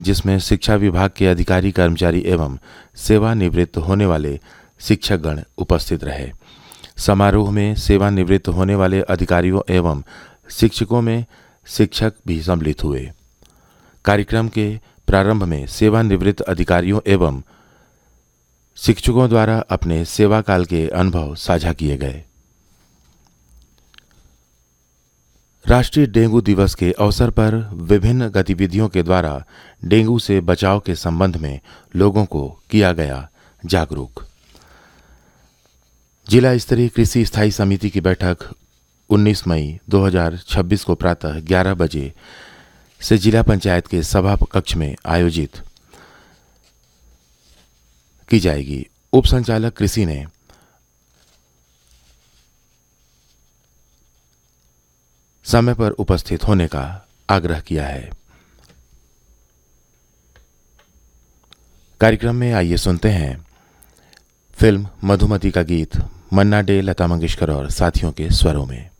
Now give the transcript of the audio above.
जिसमें शिक्षा विभाग के अधिकारी कर्मचारी एवं सेवानिवृत्त होने वाले शिक्षकगण उपस्थित रहे। समारोह में सेवानिवृत्त होने वाले अधिकारियों एवं शिक्षकों में शिक्षक भी सम्मिलित हुए। कार्यक्रम के प्रारंभ में सेवानिवृत्त अधिकारियों एवं शिक्षकों द्वारा अपने सेवा काल के अनुभव साझा किए गए। राष्ट्रीय डेंगू दिवस के अवसर पर विभिन्न गतिविधियों के द्वारा डेंगू से बचाव के संबंध में लोगों को किया गया जागरूक। जिला स्तरीय कृषि स्थायी समिति की बैठक 19 मई 2026 को प्रातः 11 बजे से जिला पंचायत के सभा कक्ष में आयोजित की जाएगी। उप संचालक कृषि ने समय पर उपस्थित होने का आग्रह किया है। कार्यक्रम में आइए सुनते हैं फिल्म मधुमती का गीत मन्ना डे, लता मंगेशकर और साथियों के स्वरों में।